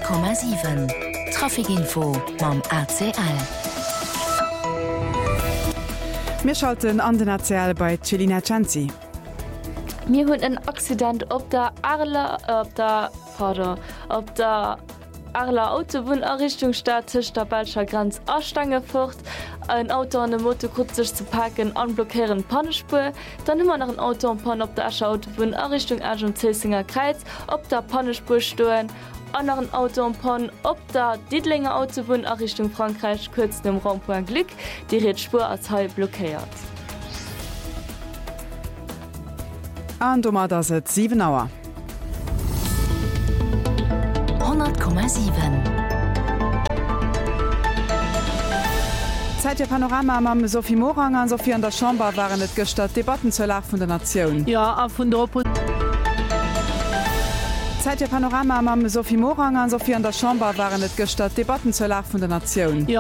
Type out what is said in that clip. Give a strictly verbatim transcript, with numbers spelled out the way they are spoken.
Komma sieben Trafikinfo mam A C L. Wir schalten an den A C L bei Celina Chanzi. Mir hunn en Accident op der Arler op der Pader op der Arler Autobahn Errichtung statt Tisch der Belscher Grenz Astange fort. Ein Auto an dem Motor kurz sich zu packen, anblockieren Pannespur, dann immer noch ein Auto und Panne auf der Ascher Autobahn Errichtung Ergen Zesinger Kreuz, op der Pannespur stoen, anderen Auto und Panne op der Diedlinger Autobahn Errichtung Frankreich kurz dem Rond-Point Glück, die Rätspur als halb blockiert. An dummer das et sieben Auer. hundert Komma sieben. Zeit der Panorama mam Sophie Morang an Sophie an der Chamber waren net gestat Debatten zur Lage von der Nation. Ja, a vun der Opposition. Zeit der Panorama mam Sophie Morang an Sophie an der Chamber waren net gestat Debatten zur Lage von der Nation. Ja.